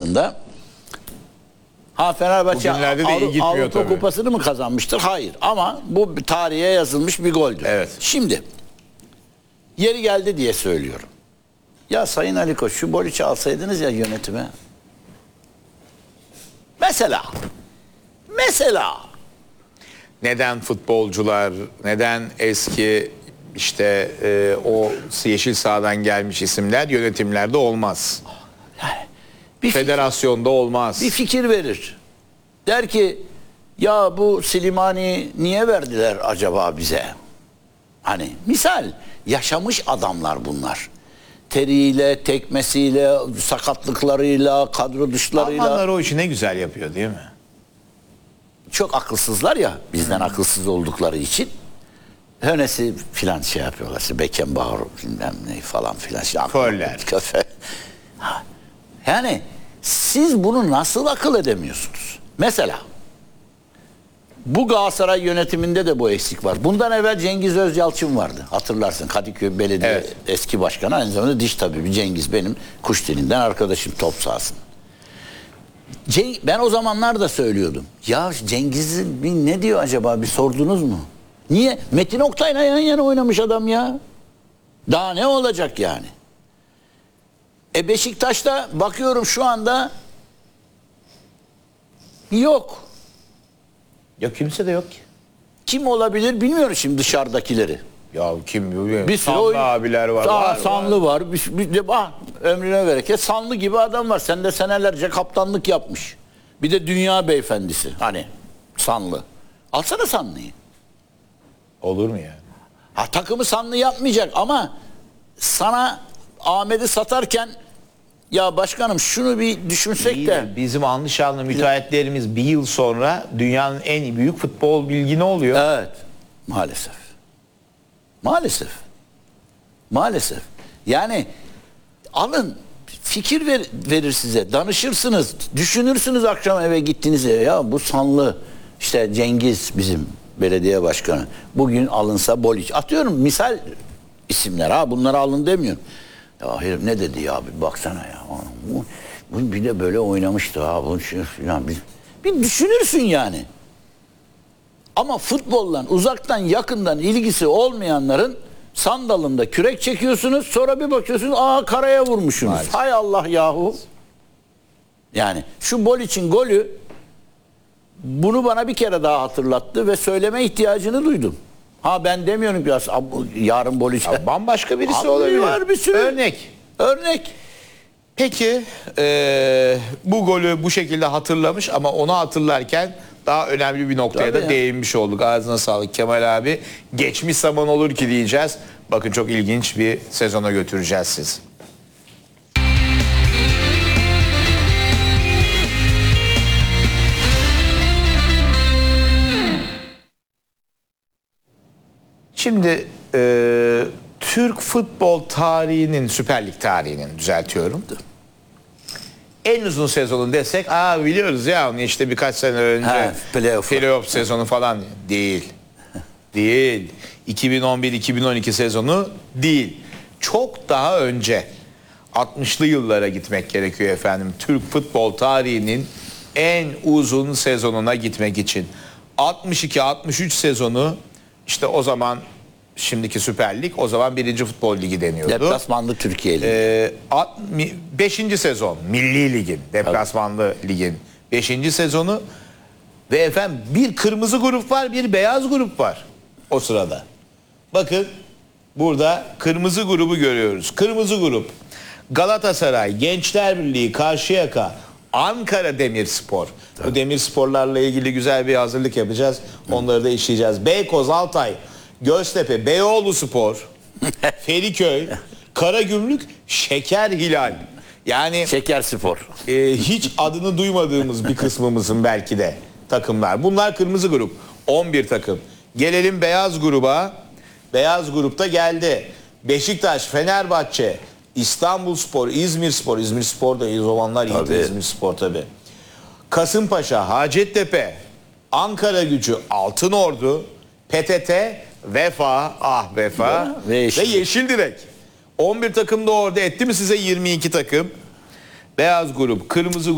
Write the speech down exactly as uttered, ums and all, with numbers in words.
yılında. Ha Fenerbahçe Bugünlerde de iyi Avru- gitmiyor Avrupa tabii. Kupası'nı mı kazanmıştır? Hayır. Ama bu tarihe yazılmış bir goldür. Evet. Şimdi yeri geldi diye söylüyorum. Ya Sayın Ali Koç şu Bolic'i alsaydınız ya yönetime. Mesela. Mesela. Neden futbolcular, neden eski işte e, o yeşil sahadan gelmiş isimler yönetimlerde olmaz? Bir fikir, Federasyonda olmaz. bir fikir verir. Der ki ya bu Slimani niye verdiler acaba bize? Hani misal yaşamış adamlar bunlar. Teriyle, tekmesiyle, sakatlıklarıyla, kadro dışlarıyla. Almanlar o işi ne güzel yapıyor değil mi? Çok akılsızlar ya bizden akılsız oldukları için. Hönesi filan şey yapıyorlar. İşte Beckenbauer bilmem ne falan filan. İşte Föller. Köfe. Ha. Yani siz bunu nasıl akıl edemiyorsunuz? Mesela bu Galatasaray yönetiminde de bu eksik var. Bundan evvel Cengiz Özyalçın vardı. Hatırlarsın Kadıköy Belediye Evet. eski başkanı. Aynı zamanda diş tabibi Cengiz benim kuş dilinden arkadaşım top sahasında. Ceng- ben o zamanlar da söylüyordum. Ya Cengiz'in bir ne diyor acaba bir sordunuz mu? Niye? Metin Oktay'la yan yana oynamış adam ya. Daha ne olacak yani? E Beşiktaş'ta bakıyorum şu anda yok. Ya kimse de yok ki. Kim olabilir bilmiyorum şimdi dışarıdakileri. Ya kim biliyor? Bir sürü Sanlı oyun- abiler var. Sağ- var, Sanlı var. var. Bir, bir de ah, ömrüne bereket. Sanlı gibi adam var. Sen de senelerce kaptanlık yapmış. Bir de dünya beyefendisi. Hani Sanlı. Alsana Sanlı'yı. Olur mu yani? Ha takımı Sanlı yapmayacak ama sana Ahmet'i satarken ya başkanım şunu bir düşünsek İyi de. de bizim anlaşanlı müteahhitlerimiz bir yıl sonra dünyanın en büyük futbol bilgini oluyor. Evet. Maalesef. Maalesef. Maalesef. Yani alın fikir ver, verir size. Danışırsınız. Düşünürsünüz akşam eve gittiğinizde. Ya bu Sanlı işte Cengiz bizim belediye başkanı. Bugün alınsa Boliç. Atıyorum misal isimler ha bunları alın demiyorum. Ya herif ne dedi ya bir baksana ya. Bu, bu bir de böyle oynamıştı ha. Bu, yani bir, bir düşünürsün yani. Ama futbolla uzaktan yakından ilgisi olmayanların sandalında kürek çekiyorsunuz sonra bir bakıyorsunuz aa karaya vurmuşsunuz. Maalesef. Hay Allah yahu. Yani şu Bolic'in golü bunu bana bir kere daha hatırlattı ve söyleme ihtiyacını duydum. Ha ben demiyorum ki ya, yarın Bolic'e. Ya bambaşka birisi Abi olabilir. var bir sürü. Örnek. Örnek. Peki e, bu golü bu şekilde hatırlamış ama onu hatırlarken daha önemli bir noktaya Tabii da ya. değinmiş olduk. Ağzına sağlık Kemal abi. Geçmiş zaman olur ki diyeceğiz. Bakın çok ilginç bir sezona götüreceğiz sizi. Şimdi e, Türk futbol tarihinin, Süper Lig tarihinin düzeltiyorum. En uzun sezonu desek, aa biliyoruz ya onu işte birkaç sene önce Ha, playoff. playoff sezonu falan değil. Değil. iki bin on bir iki bin on iki sezonu değil. Çok daha önce altmışlı yıllara gitmek gerekiyor efendim. Türk futbol tarihinin en uzun sezonuna gitmek için. altmış iki altmış üç sezonu işte o zaman şimdiki Süper Lig o zaman birinci Futbol Ligi deniyordu. Deplasmanlı Türkiye Ligi. Ee, beşinci sezon Milli Lig'in, deplasmanlı ligin beşinci sezonu ve efendim bir kırmızı grup var, bir beyaz grup var o sırada. Bakın burada kırmızı grubu görüyoruz. Kırmızı grup Galatasaray, Gençler Birliği, Karşıyaka, Ankara Demirspor. Bu Demirsporlarla ilgili güzel bir hazırlık yapacağız. Onları da işleyeceğiz. Beykoz, Altay, Göztepe, Beyoğluspor, Feriköy, Karagümrük, Şeker Hilal. Yani Şeker Spor. e, hiç adını duymadığımız bir kısmımızın belki de takımlar. Bunlar kırmızı grup. on bir takım. Gelelim beyaz gruba. Beyaz grupta geldi. Beşiktaş, Fenerbahçe, İstanbulspor, İzmirspor. İzmirspor da o zamanlar iyiydi. Tabii. İzmirspor tabii. Kasımpaşa, Hacettepe, Ankara Gücü, Altınordu, P T T, Vefa, ah Vefa Ve ve Yeşil. Yeşil Direk. on bir takım da orada etti mi size yirmi iki takım? Beyaz grup, kırmızı